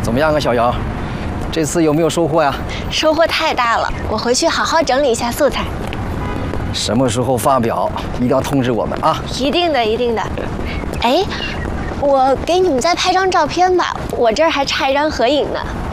怎么样啊，小姚？这次有没有收获呀？ 收获太大了，我回去好好整理一下素材。 什么时候发表，一定要通知我们啊！ 一定的，一定的。哎，我给你们再拍张照片吧，我这儿还差一张合影呢。